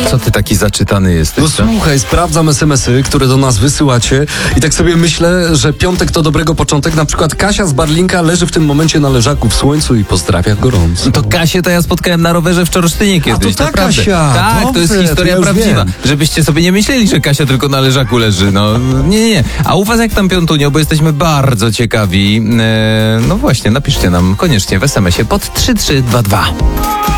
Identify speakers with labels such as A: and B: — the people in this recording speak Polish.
A: Co ty taki zaczytany jesteś?
B: No słuchaj, sprawdzam SMS-y, które do nas wysyłacie i tak sobie myślę, że piątek to dobrego początek. Na przykład Kasia z Barlinka leży w tym momencie na leżaku w słońcu i pozdrawia gorąco.
A: To Kasię to ja spotkałem na rowerze w Czorosztynie kiedyś.
B: A to ta
A: naprawdę.
B: Kasia.
A: Tak,
B: Dobrze,
A: to jest
B: to
A: historia
B: ja już
A: prawdziwa.
B: wiem.
A: Żebyście sobie nie myśleli, że Kasia tylko na leżaku leży. No nie. A u was jak tam, Piątunio? Bo jesteśmy bardzo ciekawi. No właśnie, napiszcie nam koniecznie w SMS-ie pod 3322.